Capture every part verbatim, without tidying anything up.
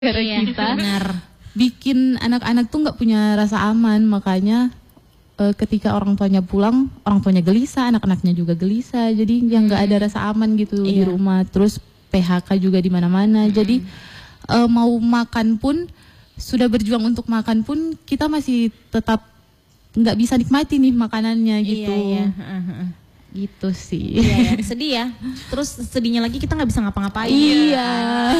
Karena iya, kita benar. bikin anak-anak tuh nggak punya rasa aman, makanya uh, ketika orang tuanya pulang, orang tuanya gelisah, anak-anaknya juga gelisah, jadi yang nggak ada rasa aman gitu di Iya. rumah. Terus P H K juga di mana-mana, Hmm. jadi uh, mau makan pun, sudah berjuang untuk makan pun kita masih tetap nggak bisa nikmati nih makanannya gitu. Iya, iya. Uh-huh. Gitu sih. Iya, ya. Sedih ya. Terus sedihnya lagi kita nggak bisa ngapa-ngapain. Iya.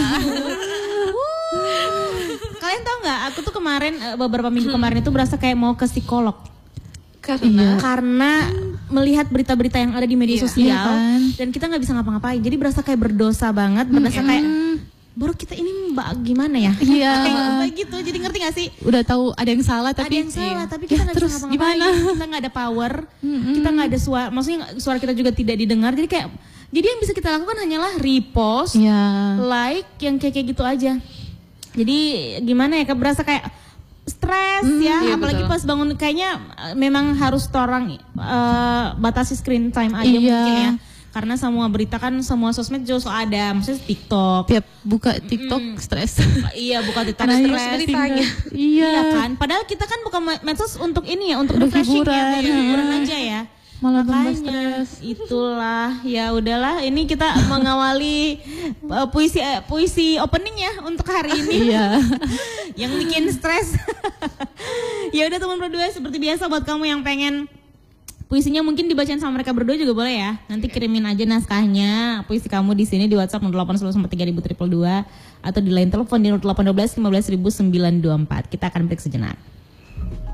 Kalian tahu nggak? Aku tuh kemarin eh, beberapa minggu kemarin itu berasa kayak mau ke psikolog. Karena Karena melihat berita-berita yang ada di media Iya. sosial Iya kan? dan kita nggak bisa ngapa-ngapain. Jadi berasa kayak berdosa banget. Berasa kayak baru kita ini mbak gimana ya? Iya. Kayak gitu. Jadi ngerti gak sih? udah tahu ada yang salah tapi Ada yang salah, iya. tapi kita Ya, nggak terus bisa ngapa-ngapain. gimana? Kita nggak ada power, kita nggak ada suara. Maksudnya suara kita juga tidak didengar. Jadi kayak, jadi yang bisa kita lakukan hanyalah repost, Iya. like, yang kayak kayak gitu aja. Jadi gimana ya? Kayak berasa kayak stres ya. iya, Apalagi betul. pas bangun kayaknya eh, memang harus orang eh, batasi screen time aja Iya. mungkin ya. Karena semua berita kan semua sosmed juga ada, maksudnya TikTok. Tiap buka TikTok stres. Iya, bukan TikTok Karena terus iya, beritanya. tinggal- Iya. Iya kan, padahal kita kan bukan medsos untuk ini ya, untuk Untuk refreshing ya, hiburan. untuk hiburan aja ya. Malah tambah Makanya stres. itulah, ya udahlah. Ini kita mengawali uh, puisi uh, puisi opening ya untuk hari ini. Iya. Yang bikin stres. Ya udah teman berdua, seperti biasa buat kamu yang pengen puisinya mungkin dibacain sama mereka berdua juga boleh ya. Nanti kirimin aja naskahnya puisi kamu di sini di WhatsApp nol delapan satu tiga ribu dua dua atau di line telepon di nol delapan satu dua lima belas ribu sembilan dua empat. Kita akan break sejenak.